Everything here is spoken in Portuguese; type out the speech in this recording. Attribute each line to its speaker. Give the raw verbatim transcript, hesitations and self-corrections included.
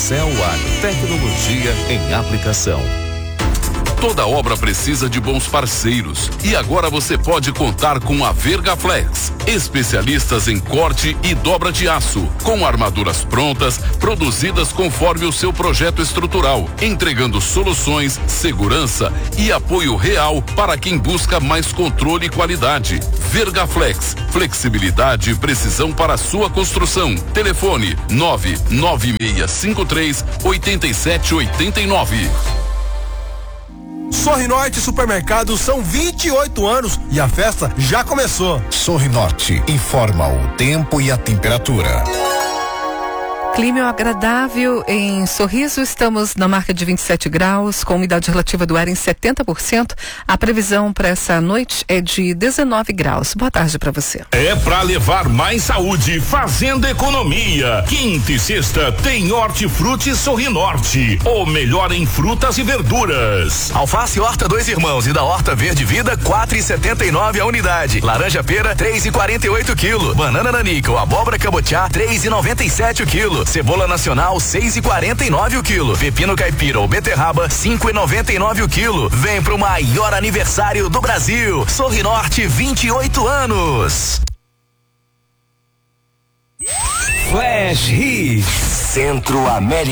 Speaker 1: Cell Agro, tecnologia em aplicação. Toda obra precisa de bons parceiros e agora você pode contar com a Vergaflex, especialistas em corte e dobra de aço, com armaduras prontas, produzidas conforme o seu projeto estrutural, entregando soluções, segurança e apoio real para quem busca mais controle e qualidade. Vergaflex, flexibilidade e precisão para a sua construção. Telefone nove nove seis cinco três oito sete oito nove.
Speaker 2: Sorrinorte Supermercados são vinte e oito anos e a festa já começou.
Speaker 3: Sorrinorte informa o tempo e a temperatura.
Speaker 4: Clima agradável em Sorriso, estamos na marca de vinte e sete graus, com umidade relativa do ar em setenta por cento. A previsão para essa noite é de dezenove graus. Boa tarde para você.
Speaker 5: É para levar mais saúde, fazendo economia. Quinta e sexta tem Hortifruti Sorrinorte, o melhor em frutas e verduras.
Speaker 6: Alface Horta Dois Irmãos e da Horta Verde Vida, quatro e setenta e nove a unidade. Laranja pera, três e quarenta e oito quilo. Banana nanica, abóbora cabotiá, três e noventa e sete o quilo. Cebola nacional, seis e quarenta e nove o quilo. Pepino caipira ou beterraba, cinco e noventa e nove o quilo. Vem pro maior aniversário do Brasil. Sorrinorte, vinte e oito anos.
Speaker 7: Flash Hits.
Speaker 6: Centro América.